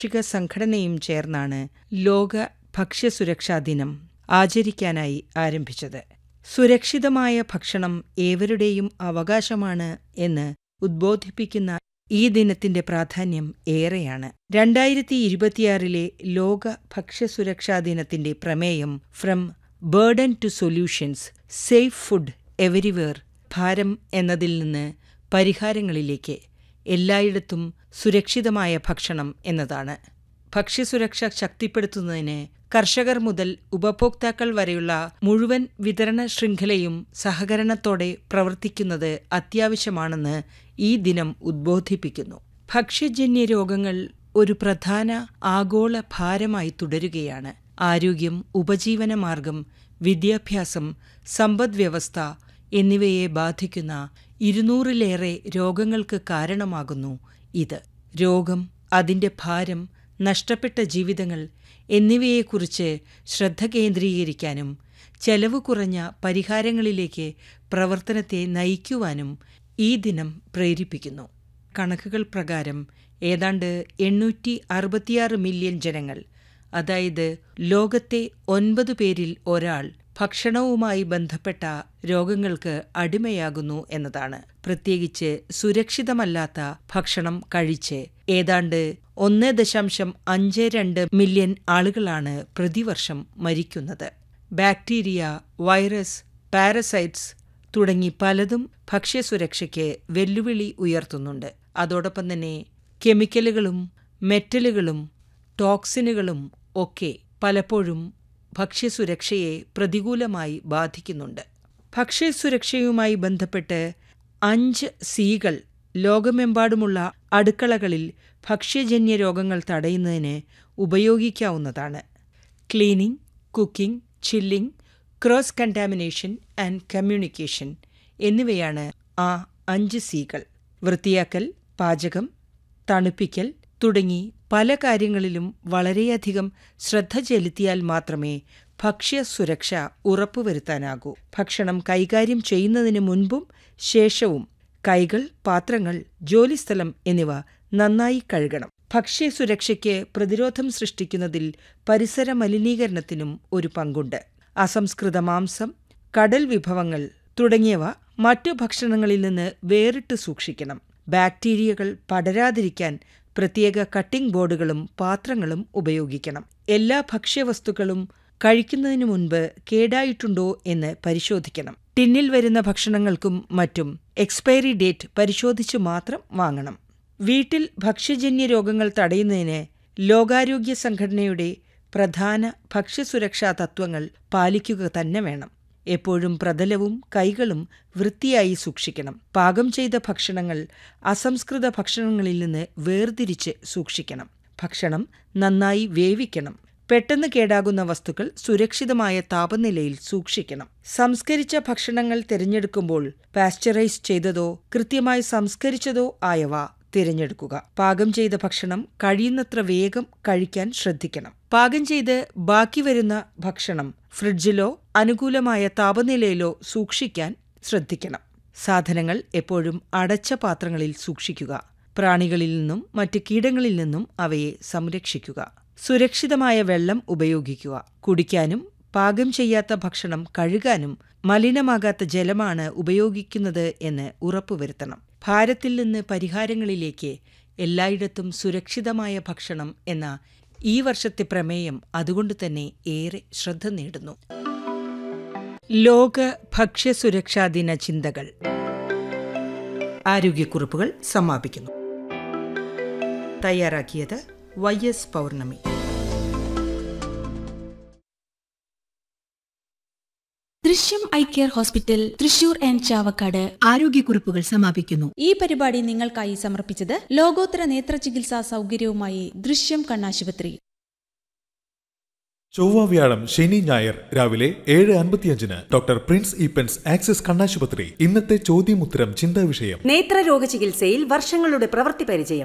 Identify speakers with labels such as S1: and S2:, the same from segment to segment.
S1: കാർഷിക സംഘടനയും ചേർന്നാണ് ലോക ഭക്ഷ്യസുരക്ഷാ ദിനം ആചരിക്കാനായി ആരംഭിച്ചത്. സുരക്ഷിതമായ ഭക്ഷണം ഏവരുടെയും അവകാശമാണ് എന്ന് ഉദ്ബോധിപ്പിക്കുന്ന ഈ ദിനത്തിന്റെ പ്രാധാന്യം ഏറെയാണ്. 2026 ലോക ഭക്ഷ്യസുരക്ഷാ ദിനത്തിന്റെ പ്രമേയം from burden to solutions, safe food everywhere, ഭാരം എന്നതിൽ നിന്ന് പരിഹാരങ്ങളിലേക്ക്, എല്ലായിടത്തും സുരക്ഷിതമായ ഭക്ഷണം എന്നതാണ്. ഭക്ഷ്യസുരക്ഷ ശക്തിപ്പെടുത്തുന്നതിന് കർഷകർ മുതൽ ഉപഭോക്താക്കൾ വരെയുള്ള മുഴുവൻ വിതരണ ശൃംഖലയും സഹകരണത്തോടെ പ്രവർത്തിക്കുന്നത് അത്യാവശ്യമാണെന്ന് ഈ ദിനം ഉദ്ബോധിപ്പിക്കുന്നു. ഭക്ഷ്യജന്യ രോഗങ്ങൾ ഒരു പ്രധാന ആഗോള ഭാരമായി തുടരുകയാണ്. ആരോഗ്യം, ഉപജീവനമാർഗം, വിദ്യാഭ്യാസം, സമ്പദ്വ്യവസ്ഥ എന്നിവയെ ബാധിക്കുന്ന 200-ലേറെ രോഗങ്ങൾക്ക് കാരണമാകുന്നു ഇത്. രോഗം, അതിന്റെ ഭാരം, നഷ്ടപ്പെട്ട ജീവിതങ്ങൾ എന്നിവയെക്കുറിച്ച് ശ്രദ്ധ കേന്ദ്രീകരിക്കാനും ചെലവ് കുറഞ്ഞ പരിഹാരങ്ങളിലേക്ക് പ്രവർത്തനത്തെ നയിക്കുവാനും ഈ ദിനം പ്രേരിപ്പിക്കുന്നു. കണക്കുകൾ പ്രകാരം ഏതാണ്ട് 866 മില്യൺ ജനങ്ങൾ, അതായത് ലോകത്തെ 9 പേരിൽ ഒരാൾ, ഭക്ഷണവുമായി ബന്ധപ്പെട്ട രോഗങ്ങൾക്ക് അടിമയാകുന്നു എന്നതാണ്. പ്രത്യേകിച്ച് സുരക്ഷിതമല്ലാത്ത ഭക്ഷണം കഴിച്ച് ഏതാണ്ട് 1.52 മില്യൺ ആളുകളാണ് പ്രതിവർഷം മരിക്കുന്നത്. ബാക്ടീരിയ, വൈറസ്, പാരസൈറ്റ്സ് തുടങ്ങി പലതും ഭക്ഷ്യസുരക്ഷയ്ക്ക് വെല്ലുവിളി ഉയർത്തുന്നുണ്ട്. അതോടൊപ്പം തന്നെ കെമിക്കലുകളും മെറ്റലുകളും ടോക്സിനുകളും ഒക്കെ പലപ്പോഴും ഭക്ഷ്യസുരക്ഷയെ പ്രതികൂലമായി ബാധിക്കുന്നുണ്ട്. ഭക്ഷ്യസുരക്ഷയുമായി ബന്ധപ്പെട്ട് 5 Cകൾ ലോകമെമ്പാടുമുള്ള അടുക്കളകളിൽ ഭക്ഷ്യജന്യ രോഗങ്ങൾ തടയുന്നതിന് ഉപയോഗിക്കാവുന്നതാണ്. Cleaning, cooking, chilling, cross contamination and communication എന്നിവയാണ് ആ 5 Cകൾ. വൃത്തിയാക്കൽ, പാചകം, തണുപ്പിക്കൽ തുടങ്ങി പല കാര്യങ്ങളിലും വളരെയധികം ശ്രദ്ധ ചെലുത്തിയാൽ മാത്രമേ ഭക്ഷ്യസുരക്ഷ ഉറപ്പുവരുത്താനാകൂ. ഭക്ഷണം കൈകാര്യം ചെയ്യുന്നതിന് മുൻപും ശേഷവും കൈകൾ, പാത്രങ്ങൾ, ജോലിസ്ഥലം എന്നിവ നന്നായി കഴുകണം. ഭക്ഷ്യസുരക്ഷയ്ക്ക് പ്രതിരോധം സൃഷ്ടിക്കുന്നതിൽ പരിസര മലിനീകരണത്തിനും ഒരു പങ്കുണ്ട്. അസംസ്കൃത മാംസം, കടൽ വിഭവങ്ങൾ തുടങ്ങിയവ മറ്റു ഭക്ഷണങ്ങളിൽ നിന്ന് വേറിട്ട് സൂക്ഷിക്കണം. ബാക്ടീരിയകൾ പടരാതിരിക്കാൻ പ്രത്യേക കട്ടിംഗ് ബോർഡുകളും പാത്രങ്ങളും ഉപയോഗിക്കണം. എല്ലാ ഭക്ഷ്യവസ്തുക്കളും കഴിക്കുന്നതിനു മുൻപ് കേടായിട്ടുണ്ടോ എന്ന് പരിശോധിക്കണം. ടിന്നിൽ വരുന്ന ഭക്ഷണങ്ങൾക്കും മറ്റും എക്സ്പയറി ഡേറ്റ് പരിശോധിച്ചു മാത്രം വാങ്ങണം. വീട്ടിൽ ഭക്ഷ്യജന്യ രോഗങ്ങൾ തടയുന്നതിന് ലോകാരോഗ്യ സംഘടനയുടെ പ്രധാന ഭക്ഷ്യസുരക്ഷാ തത്വങ്ങൾ പാലിക്കുക തന്നെ വേണം. എപ്പോഴും പ്രതലവും കൈകളും വൃത്തിയായി സൂക്ഷിക്കണം. പാകം ചെയ്ത ഭക്ഷണങ്ങൾ അസംസ്കൃത ഭക്ഷണങ്ങളിൽ നിന്ന് വേർതിരിച്ച് സൂക്ഷിക്കണം. ഭക്ഷണം നന്നായി വേവിക്കണം. പെട്ടെന്ന് കേടാകുന്ന വസ്തുക്കൾ സുരക്ഷിതമായ താപനിലയിൽ സൂക്ഷിക്കണം. സംസ്കരിച്ച ഭക്ഷണങ്ങൾ തിരഞ്ഞെടുക്കുമ്പോൾ പാസ്ചറൈസ് ചെയ്തതോ കൃത്യമായി സംസ്കരിച്ചതോ ആയവ തിരഞ്ഞെടുക്കുക. പാകം ചെയ്ത ഭക്ഷണം കഴിയുന്നത്ര വേഗം കഴിക്കാൻ ശ്രദ്ധിക്കണം. പാകം ചെയ്ത് ബാക്കി വരുന്ന ഭക്ഷണം ഫ്രിഡ്ജിലോ അനുകൂലമായ താപനിലയിലോ സൂക്ഷിക്കാൻ ശ്രദ്ധിക്കണം. സാധനങ്ങൾ എപ്പോഴും അടച്ച പാത്രങ്ങളിൽ സൂക്ഷിക്കുക. പ്രാണികളിൽ നിന്നും മറ്റ് കീടങ്ങളിൽ നിന്നും അവയെ സംരക്ഷിക്കുക. സുരക്ഷിതമായ വെള്ളം ഉപയോഗിക്കുക. കുടിക്കാനും പാകം ചെയ്യാത്ത ഭക്ഷണം കഴുകാനും മലിനമാകാത്ത ജലമാണ് ഉപയോഗിക്കുന്നത് എന്ന് ഉറപ്പുവരുത്തണം. ഭാരത്തിൽ നിന്ന് പരിഹാരങ്ങളിലേക്ക്, എല്ലായിടത്തും സുരക്ഷിതമായ ഭക്ഷണം എന്ന ഈ വർഷത്തെ പ്രമേയം അതുകൊണ്ട് തന്നെ ഏറെ ശ്രദ്ധ നേടുന്നു. ലോക ഭക്ഷ്യസുരക്ഷാ ദിന ചിന്തകൾ. ആരോഗ്യക്കുറിപ്പുകൾ സമാപിക്കുന്നു. തയ്യാറാക്കിയത് YS പൗർണമി.
S2: ദൃശ്യം eye care hospital, Thrissur and Chavakkad.
S3: ആരോഗ്യക്കുറിപ്പുകൾ സമാപിക്കുന്നു.
S2: ഈ പരിപാടി നിങ്ങൾക്കായി സമർപ്പിച്ചത് ലോകോത്തര നേത്ര ചികിത്സാ സൗകര്യവുമായി ദൃശ്യം കണ്ണാശുപത്രി.
S4: ചൊവ്വ, വ്യാഴം, ശനി, ഞായർ രാവിലെ 7:55 ഡോക്ടർ പ്രിൻസ് ഈപ്പൻസ് ആക്സിസ് കണ്ണാശുപത്രി. ഇന്നത്തെ ചോദ്യമുത്തരം ചിന്താ വിഷയം.
S5: നേത്രരോഗ ചികിത്സയിൽ വർഷങ്ങളുടെ പ്രവൃത്തി പരിചയം.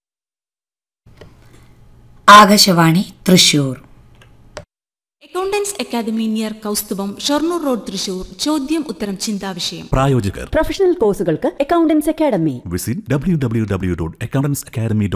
S6: Akashvani Thrissur.
S2: Accountants academy near Kaustubham, Shoranur road, Thrissur. ചോദ്യം ഉത്തരം ചിന്താവിഷയം.
S6: പ്രായോജകർ
S5: പ്രൊഫഷണൽ കോഴ്സുകൾക്ക് അക്കൗണ്ടൻസ് അക്കാദമി.
S6: Visit www.accountantsacademy.com.